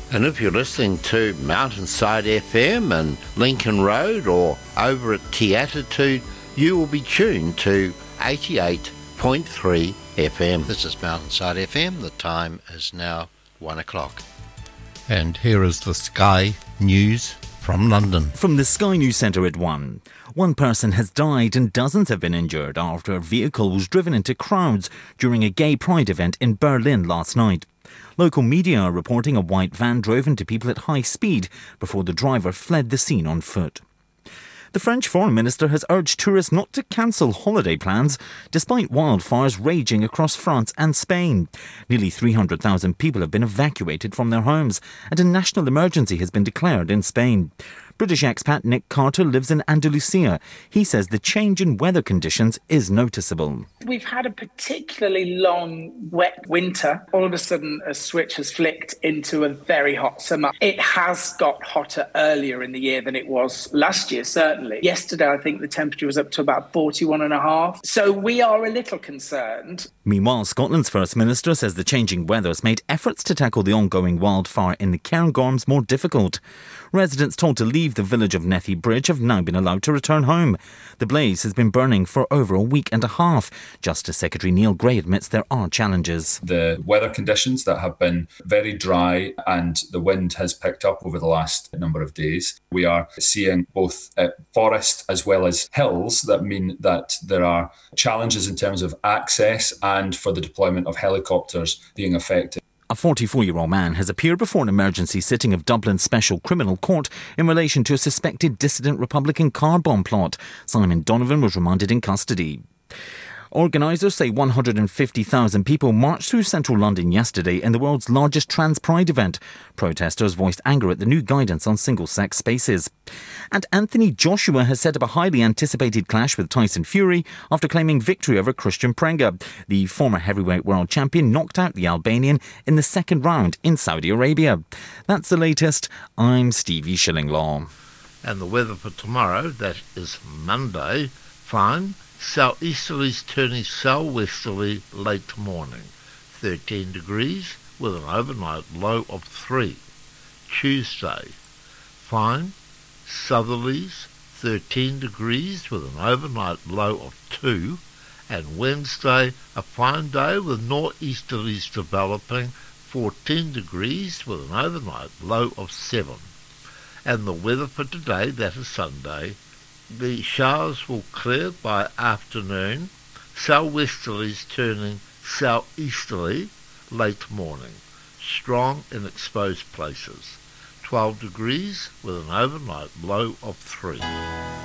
And if you're listening to Mountainside FM and Lincoln Road or over at Teatitude, you will be tuned to 88.3 FM. This is Mountainside FM. The time is now 1 o'clock. And here is the Sky News from London. From the Sky News Centre at 1. One person has died and dozens have been injured after a vehicle was driven into crowds during a gay pride event in Berlin last night. Local media are reporting a white van drove into people at high speed before the driver fled the scene on foot. The French Foreign Minister has urged tourists not to cancel holiday plans despite wildfires raging across France and Spain. Nearly 300,000 people have been evacuated from their homes and a national emergency has been declared in Spain. British expat Nick Carter lives in Andalusia. He says the change in weather conditions is noticeable. We've had a particularly long, wet winter. All of a sudden, a switch has flicked into a very hot summer. It has got hotter earlier in the year than it was last year, certainly. Yesterday, I think the temperature was up to about 41.5. So we are a little concerned. Meanwhile, Scotland's First Minister says the changing weather has made efforts to tackle the ongoing wildfire in the Cairngorms more difficult. Residents told to leave the village of Nethy Bridge have now been allowed to return home. The blaze has been burning for over a week and a half. Justice Secretary Neil Gray admits there are challenges. The weather conditions that have been very dry and the wind has picked up over the last number of days. We are seeing both forest as well as hills that mean that there are challenges in terms of access and for the deployment of helicopters being affected. A 44-year-old man has appeared before an emergency sitting of Dublin's Special Criminal Court in relation to a suspected dissident Republican car bomb plot. Simon Donovan was remanded in custody. Organisers say 150,000 people marched through central London yesterday in the world's largest trans pride event. Protesters voiced anger at the new guidance on single-sex spaces. And Anthony Joshua has set up a highly anticipated clash with Tyson Fury after claiming victory over Christian Prega. The former heavyweight world champion knocked out the Albanian in the second round in Saudi Arabia. That's the latest. I'm Stevie Shillinglaw. And the weather for tomorrow, that is Monday, fine. Southeasterlies turning southwesterly late morning, 13 degrees with an overnight low of 3. Tuesday, fine, southerlies, 13 degrees with an overnight low of 2. And Wednesday, a fine day with northeasterlies developing, 14 degrees with an overnight low of 7. And the weather for today, that is Sunday, the showers will clear by afternoon, southwesterlies turning southeasterly late morning, strong in exposed places, 12 degrees with an overnight low of 3.